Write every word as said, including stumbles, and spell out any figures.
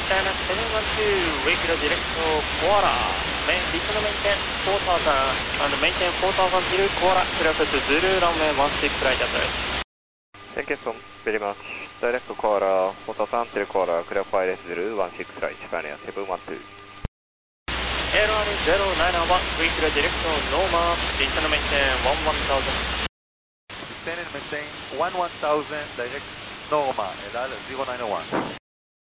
China seven one two, regular direct to Kuala. Main, return maintain four thousand and maintain four thousand through Kuala, clear to Zulu runway one six right approach. Thank you so very much. Direct to Kuala, four thousand through Kuala, clear pilot Zulu one six right, Pioneer seven one two. L R zero nine one, regular direct to Norma, return maintain one one thousand. Descend and maintain one one thousand, direct Norma, L R zero nine one.